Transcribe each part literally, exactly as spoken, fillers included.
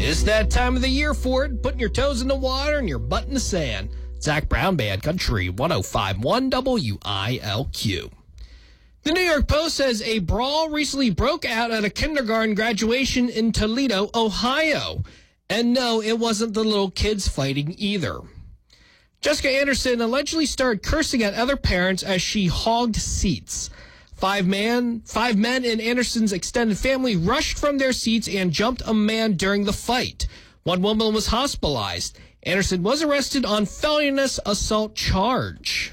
It's that time of the year for it, putting your toes in the water and your butt in the sand. Zach Brown Band, Country one oh five point one W I L Q. The New York Post says a brawl recently broke out at a kindergarten graduation in Toledo, Ohio. And no, it wasn't the little kids fighting either. Jessica Anderson allegedly started cursing at other parents as she hogged seats. Five man, five men in Anderson's extended family rushed from their seats and jumped a man during the fight. One woman was hospitalized. Anderson was arrested on felonious assault charge.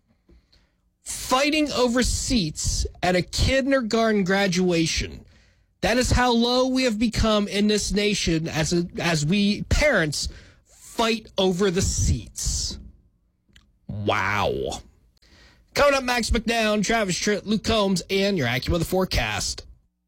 Fighting over seats at a kindergarten graduation. That is how low we have become in this nation as a, as we parents fight over the seats. Wow. Coming up, Max McNown, Travis Tritt, Luke Combs, and your AccuWeather forecast.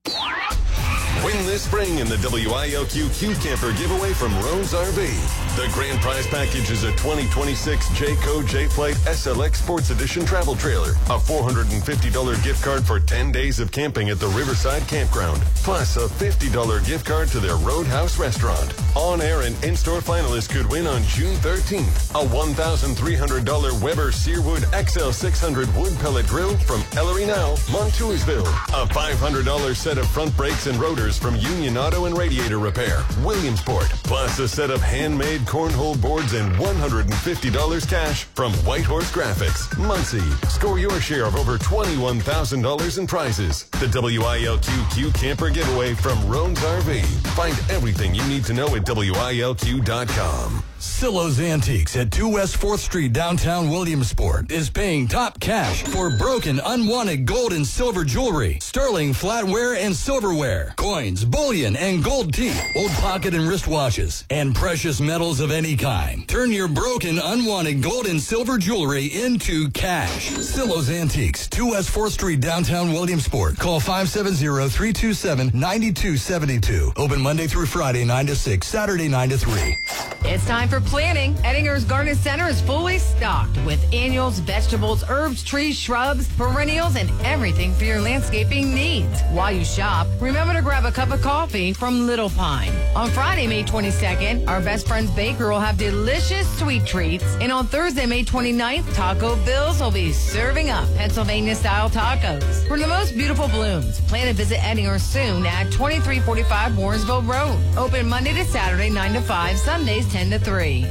Win this spring in the W I L Q Q Camper giveaway from Rhodes R V. The grand prize package is a twenty twenty-six Jayco J-Flight S L X Sports Edition travel trailer, a four hundred fifty dollars gift card for ten days of camping at the Riverside Campground, plus a fifty dollars gift card to their Roadhouse restaurant. On-air and in-store finalists could win on June thirteenth a one thousand three hundred dollars Weber Searwood X L six hundred wood pellet grill from Ellery Now, Montoursville, a five hundred dollars set of front brakes and rotors from Union Auto and Radiator Repair, Williamsport, plus a set of handmade cornhole boards and one hundred fifty dollars cash from Whitehorse Graphics, Muncie. Score your share of over twenty-one thousand dollars in prizes. The W I L Q Q Camper giveaway from Rhodes R V. Find everything you need to know at W I L Q dot com. Silo's Antiques at two West fourth Street, downtown Williamsport, is paying top cash for broken, unwanted gold and silver jewelry, sterling flatware and silverware, coins, bullion, and gold teeth, old pocket and wristwatches, and precious metals of any kind. Turn your broken, unwanted gold and silver jewelry into cash. Silo's Antiques, two West fourth Street, downtown Williamsport. Call five seven zero, three two seven, nine two seven two. Open Monday through Friday, nine to six, Saturday, nine to three. It's time for planting. Edinger's Garden Center is fully stocked with annuals, vegetables, herbs, trees, shrubs, perennials, and everything for your landscaping needs. While you shop, remember to grab a cup of coffee from Little Pine. On Friday, May twenty-second, our Best Friends Baker will have delicious sweet treats. And on Thursday, May twenty-ninth, Taco Bill's will be serving up Pennsylvania-style tacos. For the most beautiful blooms, plan to visit Eddinger soon at twenty-three forty-five Warrensville Road. Open Monday to Saturday, nine to five, Sundays, ten to three.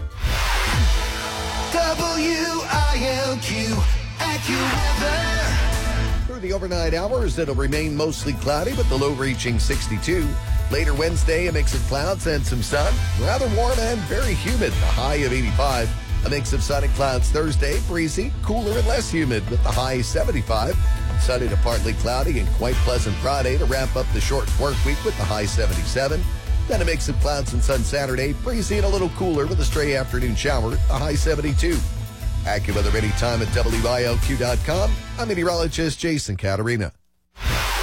W I L Q AccuWeather. Through the overnight hours, it'll remain mostly cloudy, but the low reaching sixty-two. Later Wednesday, a mix of clouds and some sun. Rather warm and very humid, a high of eighty-five. A mix of sun and clouds Thursday, breezy, cooler and less humid with the high seventy-five. Sunny to partly cloudy and quite pleasant Friday to wrap up the short work week with the high seventy-seven. Then a mix of clouds and sun Saturday, breezy and a little cooler with a stray afternoon shower, a high seventy-two. AccuWeather anytime at W I L Q dot com. I'm meteorologist Jason Caterina.